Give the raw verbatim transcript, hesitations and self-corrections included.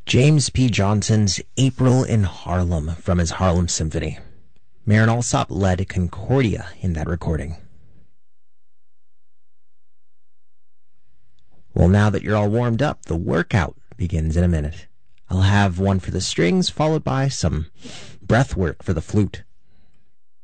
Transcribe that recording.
James P. Johnson's April in Harlem from his Harlem Symphony. Marin Alsop led Concordia in that recording. Well, now that you're all warmed up, the workout begins in a minute. I'll have one for the strings, followed by some breath work for the flute.